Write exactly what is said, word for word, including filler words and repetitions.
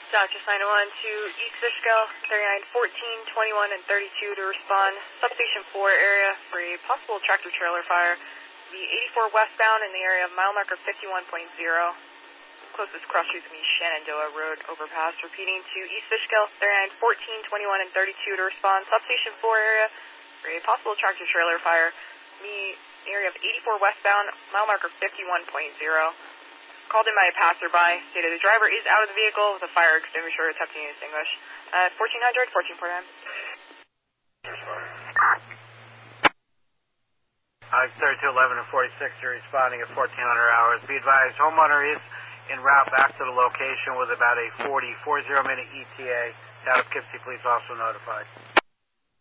Dodge nine oh one to East Fishkill, thirty-nine, fourteen, twenty-one, and thirty-two to respond. Substation four area for a possible tractor-trailer fire. The eighty-four westbound in the area of mile marker fifty-one point zero. Closest cross street to be Shenandoah Road overpass. Repeating to East Fishkill, thirty-nine, fourteen, twenty-one, and thirty-two to respond. Substation four area for a possible tractor-trailer fire. The area of eighty-four westbound, mile marker fifty-one point zero. Called in by a passerby, stated the driver is out of the vehicle with a fire extinguisher attempting to extinguish. At fourteen hundred, fourteen forty-nine. Uh, thirty-two eleven and forty-six, you're responding at fourteen hundred hours. Be advised, homeowner is en route back to the location with about a forty, forty minute E T A. Town of Poughkeepsie Police also notified.